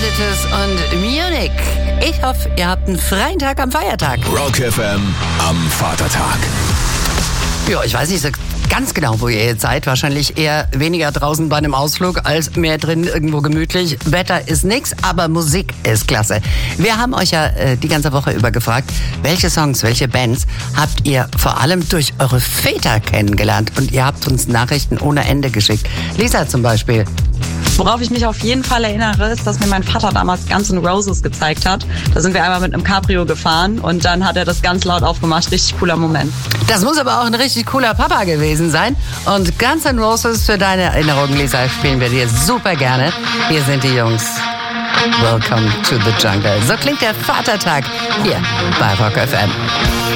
Editors und Munich. Ich hoffe, ihr habt einen freien Tag am Feiertag. Rock FM am Vatertag. Ja, ich weiß nicht so ganz genau, wo ihr jetzt seid. Wahrscheinlich eher weniger draußen bei einem Ausflug als mehr drin irgendwo gemütlich. Wetter ist nix, aber Musik ist klasse. Wir haben euch ja die ganze Woche über gefragt, welche Songs, welche Bands habt ihr vor allem durch eure Väter kennengelernt? Und ihr habt uns Nachrichten ohne Ende geschickt. Lisa zum Beispiel. Worauf ich mich auf jeden Fall erinnere, ist, dass mir mein Vater damals Guns N' Roses gezeigt hat. Da sind wir einmal mit einem Cabrio gefahren und dann hat er das ganz laut aufgemacht. Richtig cooler Moment. Das muss aber auch ein richtig cooler Papa gewesen sein. Und Guns N' Roses für deine Erinnerung, Lisa, spielen wir dir super gerne. Hier sind die Jungs. Welcome to the Jungle. So klingt der Vatertag hier bei Rock FM.